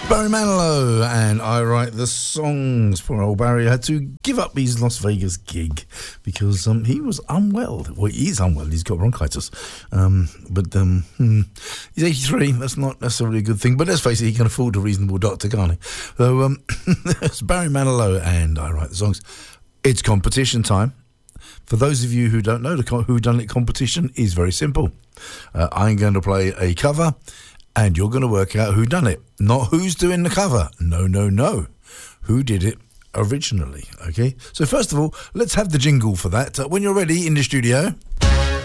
Barry Manilow, and I write the songs. Poor old Barry had to give up his Las Vegas gig because he was unwell. Well, he is unwell. He's got bronchitis. But he's 83. That's not necessarily a good thing. But let's face it, he can afford a reasonable doctor, can't he? So it's Barry Manilow, and I write the songs. It's competition time. For those of you who don't know, the whodunit competition is very simple. I'm going to play a cover, and you're going to work out who done it. Not who's doing the cover. No. Who did it originally, okay? So first of all, let's have the jingle for that. When you're ready in the studio.